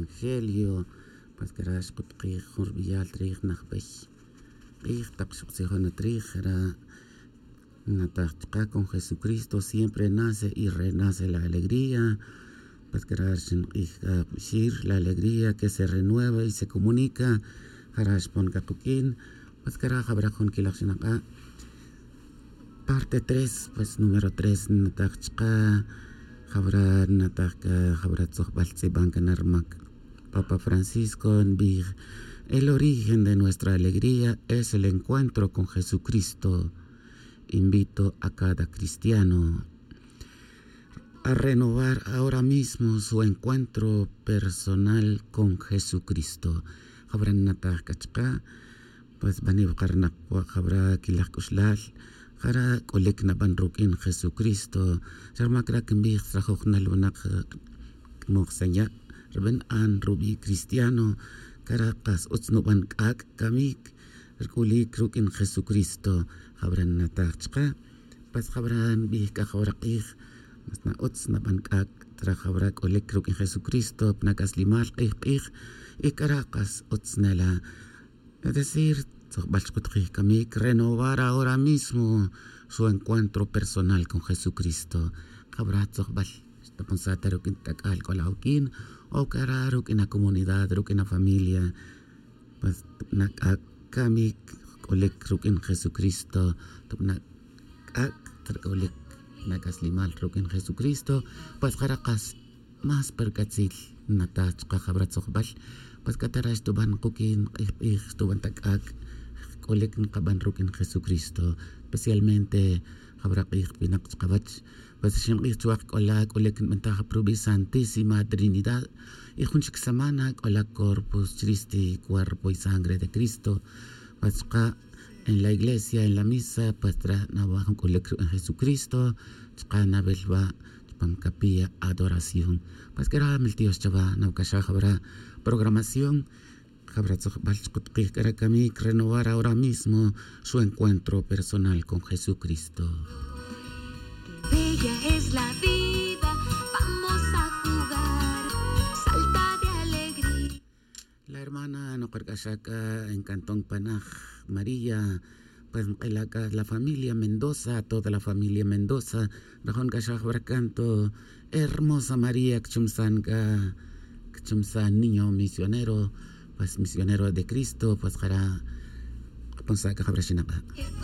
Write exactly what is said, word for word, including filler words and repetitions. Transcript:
Evangelio, pues que era Shkutri, Jurbial, Trij, Nachbech, Trij, Tapshuxijona Trij, era Natachka con Jesucristo, siempre nace y renace la alegría, pues que era Shir, la alegría que se renueva y se comunica, Harash Ponkakukin, pues que era Jabrajón Kilachinaka. Parte tres, pues número tres, Natachka, Jabra Natachka, Jabra Tzokbaltziban Kanarmak, Papa Francisco en Big. El origen de nuestra alegría es el encuentro con Jesucristo. Invito a cada cristiano a renovar ahora mismo su encuentro personal con Jesucristo. Jabra Natachka, pues Bani Bukarnak, Jabra Kilakushlal. Jara kolek na banruk in Jesucristo. Jarma krak mbih trajok na lunak moksanya. Reben an rubi cristiano. Karakas utsnuban kak kamik. Rkuli kruk in Jesucristo. Jabran na tachka. Pas jabran bih kakawrakih. Mas na uts na ban kak. Trajabra kolek kruk in Jesucristo. Pnakas limal kih kih. Y karakas uts nala. Es decir, renovar ahora mismo su encuentro personal con Jesucristo. O cararuk en la comunidad, ruk en la familia, pues nakakami kolek ruk en Jesucristo, nakak kolek nakaslimal ruk en Jesucristo, pues jarakas más perkatzil natach kajabratzokbal, pues katarash tuban kukin ih tuban takak kolek nkabanruk en Jesucristo, especialmente jabrakih pinakskabach, pues shimkih chuak kolak kolek mentaja probi Santísima Trinidad, y junchik semana kolak Corpus Christi, cuerpo y sangre de Cristo, pues en la iglesia, en la misa, pues tra nabajan kolek en Jesucristo, chka nabelba pancapilla adoración, pues que era mil tíos chava, naukasha jabra programación. Renovar ahora mismo su encuentro personal con Jesucristo. Qué bella es la vida, vamos a jugar, salta de alegría. La hermana Nocarcashaca en Cantón Panaj, María, pues la, la familia Mendoza, toda la familia Mendoza, Rajon Kashaj Bracanto, hermosa María Kchumsanka, Kchumsan, niño misionero, pues misionero de Cristo, pues para pensar que habrá